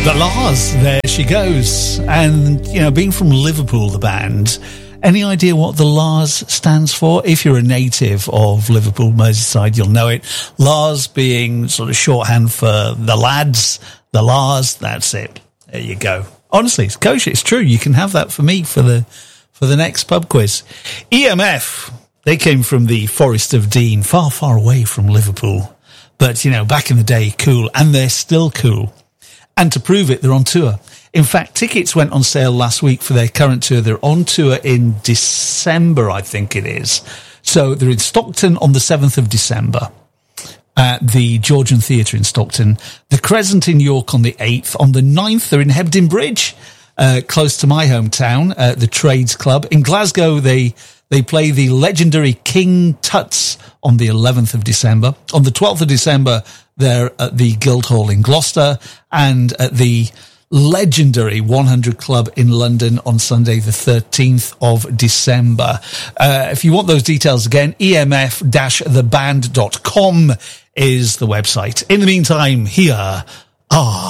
But Lars, there she goes. And, you know, being from Liverpool, the band, any idea what the Lars stands for? If you're a native of Liverpool, Merseyside, you'll know it. Lars being sort of shorthand for the lads, the Lars, that's it. There you go. Honestly, it's kosher. It's true. You can have that for me for the next pub quiz. EMF, they came from the Forest of Dean, far, far away from Liverpool. But, you know, back in the day, cool. And they're still cool. And to prove it, they're on tour. In fact, tickets went on sale last week for their current tour. They're on tour in December, I think it is. So they're in Stockton on the 7th of December at the Georgian Theatre in Stockton. The Crescent in York on the 8th. On the 9th, they're in Hebden Bridge, close to my hometown, the Trades Club. In Glasgow, they play the legendary King Tut's on the 11th of December. On the 12th of December, they're at the Guildhall in Gloucester and at the legendary 100 Club in London on Sunday, the 13th of December. If you want those details again, emf-theband.com is the website. In the meantime, here are